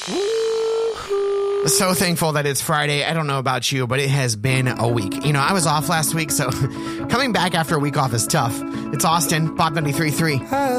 So thankful that it's Friday. I don't know about you, but it has been a week. You know, I was off last week, so coming back after a week off is tough. It's Austin, Bob 93.3.